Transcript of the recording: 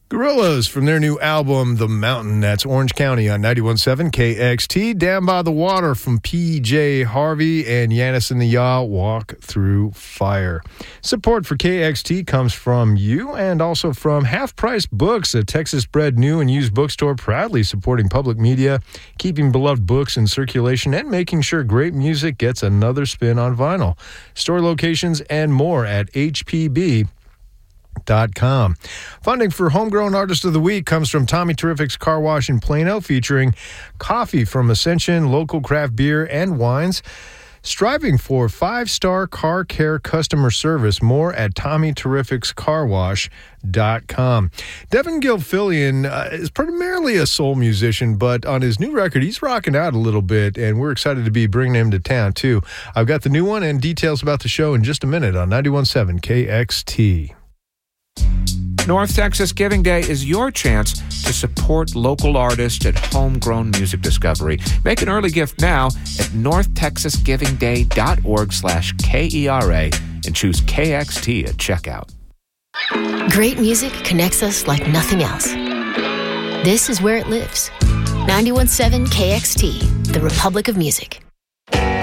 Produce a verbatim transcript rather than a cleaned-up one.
Gorillaz from their new album, The Mountain. That's Orange County on ninety-one point seven K X T. Down by the Water from P J Harvey and Yanis and the Yaw, Walk Through Fire. Support for K X T comes from you and also from Half Price Books, a Texas-bred new and used bookstore proudly supporting public media, keeping beloved books in circulation, and making sure great music gets another spin on vinyl. Store locations and more at H P B dot com. Funding for Homegrown Artist of the Week comes from Tommy Terrific's Car Wash in Plano, featuring coffee from Ascension, local craft beer and wines. Striving for five-star car care customer service. More at Tommy Terrific's Car Wash dot com. Devin Gilfillian uh, is primarily a soul musician, but on his new record, he's rocking out a little bit, and we're excited to be bringing him to town, too. I've got the new one and details about the show in just a minute on ninety-one point seven K X T. North Texas Giving Day is your chance to support local artists and homegrown music discovery. Make an early gift now at north texas giving day dot org slash K E R A and choose K X T at checkout. Great music connects us like nothing else. This is where it lives. ninety-one point seven K X T, the Republic of Music.